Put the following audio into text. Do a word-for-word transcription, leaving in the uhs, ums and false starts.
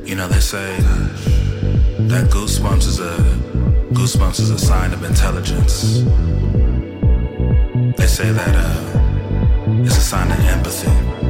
You know, they say that goosebumps is a goosebumps is a sign of intelligence. They say that uh, it's a sign of empathy.